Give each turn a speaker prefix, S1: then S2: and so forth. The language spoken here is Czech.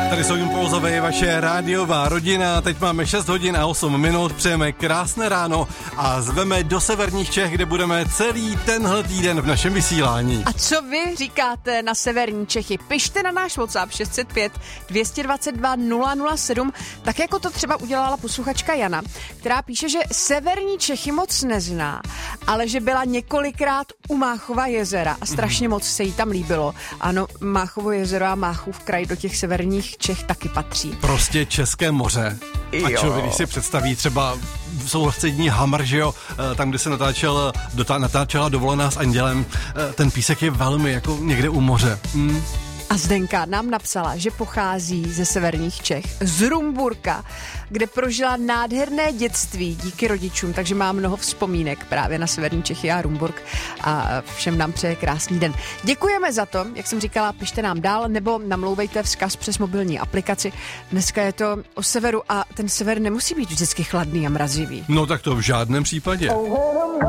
S1: Tady jsou Impulzové, vaše rádiová rodina. Teď máme 6 hodin a 8 minut, přejeme krásné ráno a zveme do severních Čech, kde budeme celý tenhle týden v našem vysílání.
S2: A co vy říkáte na severní Čechy? Pište na náš WhatsApp 605 222 007, tak jako to třeba udělala posluchačka Jana, která píše, že severní Čechy moc nezná, ale že byla několikrát u Máchova jezera a strašně moc se jí tam líbilo. Ano, Máchovo jezero a Máchův kraj do těch severních Čech taky patří.
S1: Prostě České moře. A člověk, když si představí třeba sousední Hamr, že jo, tam, kde se natáčela Dovolená s andělem, ten písek je velmi jako někde u moře.
S2: A Zdenka nám napsala, že pochází ze severních Čech, z Rumburka, kde prožila nádherné dětství díky rodičům, takže má mnoho vzpomínek právě na severní Čechy a Rumburk a všem nám přeje krásný den. Děkujeme za to, jak jsem říkala, pište nám dál nebo namlouvejte vzkaz přes mobilní aplikaci. Dneska je to o severu a ten sever nemusí být vždycky chladný a mrazivý.
S1: No tak to v žádném případě.